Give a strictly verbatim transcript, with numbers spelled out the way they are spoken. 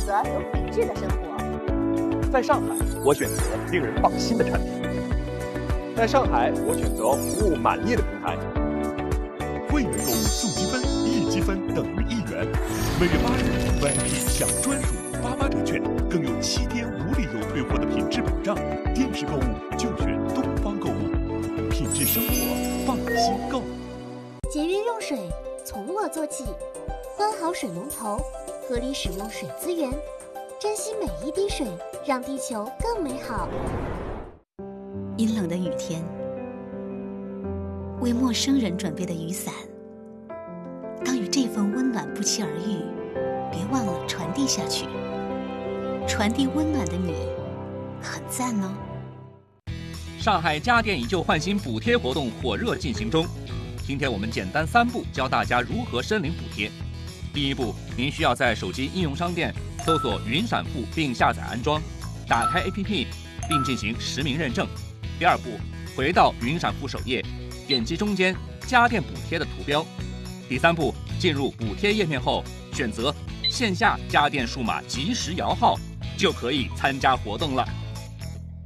择有品质的生活。 在上海，我选择令人放心的产品。在上海，我选择服务满意的平台。 会员购物送积分，一积分等于一元。每月八日 V I P 享专属八八折券，更有七天无理由退货的品质保障。电视购物就选东方购物，品质生活，放心购。 节约用水，从我做起。关好水龙头，合理使用水资源，珍惜每一滴水，让地球更美好。 阴冷的雨天，为陌生人准备的雨伞，当与这份温暖不期而遇，别忘了传递下去。传递温暖的你，很赞哦。 上海家电以旧换新补贴活动火热进行中，今天我们简单三步教大家如何申领补贴。第一步，您需要在手机应用商店搜索云闪付并下载安装，打开 A P P 并进行实名认证。第二步，回到云闪付首页，点击中间家电补贴的图标。第三步，进入补贴页面后，选择线下家电数码即时摇号，就可以参加活动了。